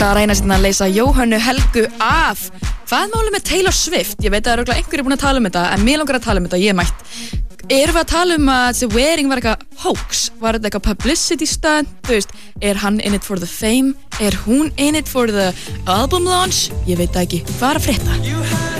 ætla að reyna að leysa Jóhönnu Helgu af. Hvað er málið með Taylor Swift? Ég veit að örugglega einhverjir búin að tala þetta, en mér langar að tala þetta, ég mætt. Erum við að tala að þessi wedding var eitthvað hoax? Var þetta eitthvað publicity stunt? Þú veist, hann in it for the fame? Hún in it for the album launch? Ég veit það ekki. Hvað er að frétta?